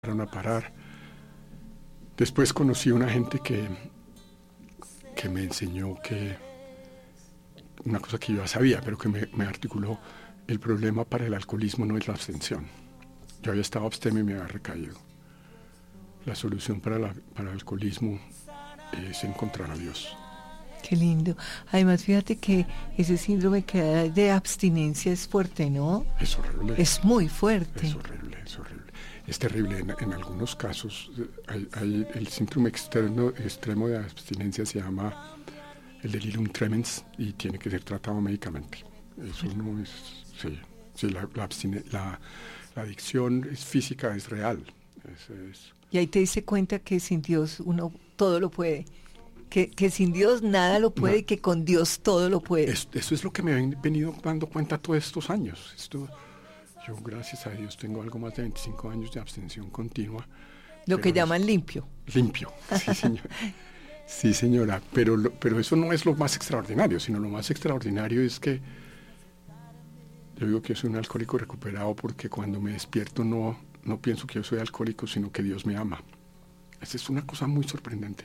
a parar. Después conocí a una gente que me enseñó que una cosa que yo ya sabía, pero que me articuló: el problema para el alcoholismo no es la abstención. Yo había estado abstemio y me había recaído. La solución para el alcoholismo es encontrar a Dios. Qué lindo. Además, fíjate que ese síndrome que da de abstinencia es fuerte, ¿no? Es horrible. Es muy fuerte. Es horrible, es horrible. Es terrible. En algunos casos, hay el síndrome extremo de abstinencia se llama el delirium tremens y tiene que ser tratado médicamente. Eso no es... Sí, la adicción es física, es real. Y ahí te diste cuenta que sin Dios uno todo lo puede. Que sin Dios nada lo puede y que con Dios todo lo puede. Eso es lo que me he venido dando cuenta todos estos años. Yo, gracias a Dios, tengo algo más de 25 años de abstención continua. Lo que llaman limpio. Limpio, sí, señora. Sí, señora. Pero eso no es lo más extraordinario, sino lo más extraordinario es que yo digo que yo soy un alcohólico recuperado porque cuando me despierto no pienso que yo soy alcohólico, sino que Dios me ama. Esa es una cosa muy sorprendente.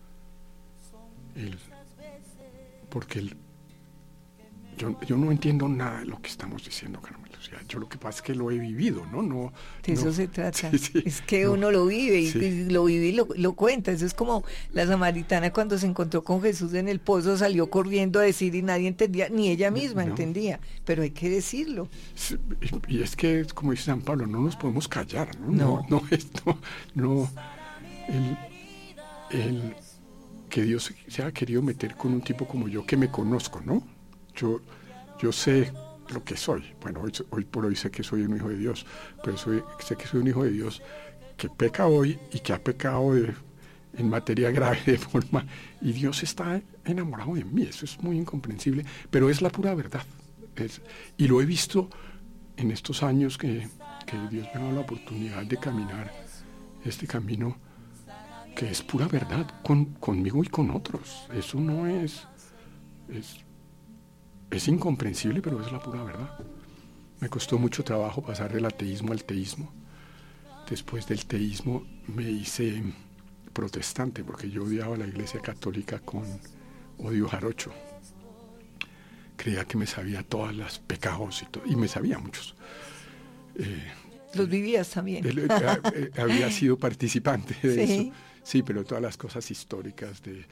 Yo no entiendo nada de lo que estamos diciendo, Carmela. O sea, yo lo que pasa es que lo he vivido, ¿no? De eso se trata. Sí, es que uno lo vive y lo vive y lo cuenta. Eso es como la samaritana cuando se encontró con Jesús en el pozo, salió corriendo a decir y nadie entendía, ni ella misma entendía. Pero hay que decirlo. Sí, y es que, como dice San Pablo, no nos podemos callar, ¿no? Que Dios se ha querido meter con un tipo como yo que me conozco, ¿no? Yo sé lo que soy. Bueno, hoy por hoy sé que soy un hijo de Dios, pero sé que soy un hijo de Dios que peca hoy y que ha pecado en materia grave de forma, y Dios está enamorado de mí. Eso es muy incomprensible, pero es la pura verdad. Y lo he visto en estos años que Dios me ha dado la oportunidad de caminar este camino, que es pura verdad conmigo y con otros. Eso no es incomprensible, pero es la pura verdad. Me costó mucho trabajo pasar del ateísmo al teísmo. Después del teísmo me hice protestante, porque yo odiaba a la Iglesia Católica con odio jarocho. Creía que me sabía todos los pecados y me sabía muchos. Los vivías también. Había sido participante de eso. Sí. Sí, pero todas las cosas históricas de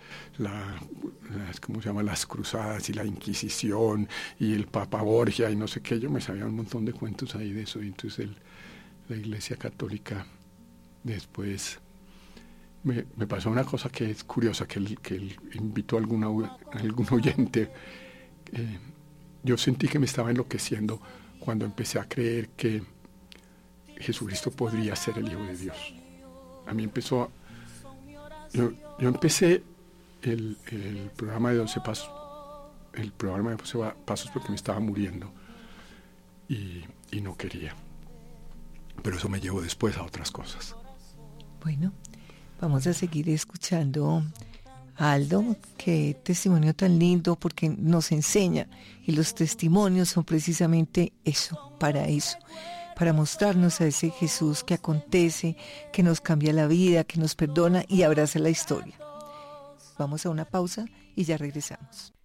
las cruzadas y la Inquisición y el Papa Borgia y no sé qué, yo me sabía un montón de cuentos ahí de eso. Y entonces la Iglesia Católica después me pasó una cosa que es curiosa, que él invitó a algún oyente. Yo sentí que me estaba enloqueciendo cuando empecé a creer que Jesucristo podría ser el Hijo de Dios. A mí empezó... Yo empecé el programa de 12 Pasos, porque me estaba muriendo y no quería. Pero eso me llevó después a otras cosas. Bueno, vamos a seguir escuchando a Aldo. Qué testimonio tan lindo, porque nos enseña, y los testimonios son precisamente eso, para mostrarnos a ese Jesús que acontece, que nos cambia la vida, que nos perdona y abraza la historia. Vamos a una pausa y ya regresamos.